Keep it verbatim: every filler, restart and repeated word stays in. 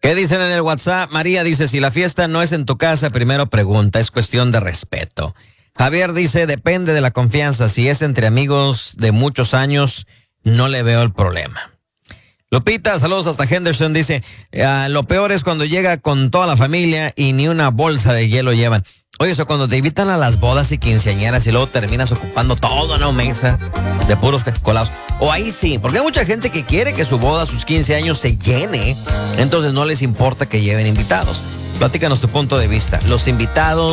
¿Qué dicen en el WhatsApp? María dice, si la fiesta no es en tu casa, primero pregunta, es cuestión de respeto. Javier dice, depende de la confianza, si es entre amigos de muchos años, no le veo el problema. Lupita, saludos hasta Henderson, dice, ah, lo peor es cuando llega con toda la familia y ni una bolsa de hielo llevan. Oye, eso cuando te invitan a las bodas y quinceañeras y luego terminas ocupando toda una mesa de puros colados. O ahí sí, porque hay mucha gente que quiere que su boda, sus quince años se llene, entonces no les importa que lleven invitados. Platícanos tu punto de vista. Los invitados